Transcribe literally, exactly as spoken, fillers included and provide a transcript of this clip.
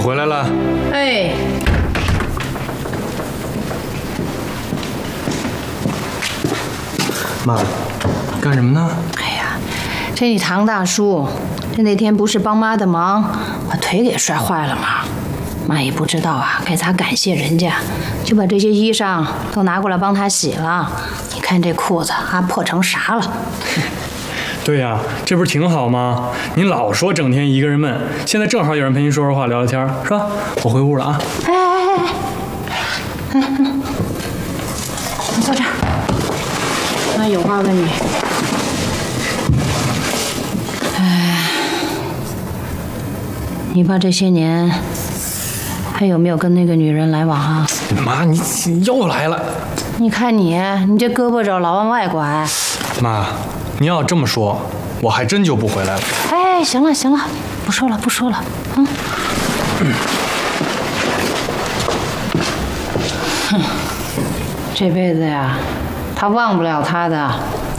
回来了。 哎。 妈，干什么呢？ 哎呀，这你唐大叔，这那天不是帮妈的忙，把腿给摔坏了吗？妈也不知道啊，该咋感谢人家，就把这些衣裳都拿过来帮他洗了。你看这裤子啊，破成啥了？ 对呀、啊，这不是挺好吗？您老说整天一个人闷，现在正好有人陪您说说话、聊聊天，是吧？我回屋了啊。 哎哎哎哎，嗯，你坐这儿，妈有话问你。哎，你爸这些年还有没有跟那个女人来往啊？ 妈，你你又来了。 你看你，你这胳膊肘老往外拐。 妈，您要这么说，我还真就不回来了。 哎，行了行了，不说了不说了，嗯。哼，这辈子呀，他忘不了他的。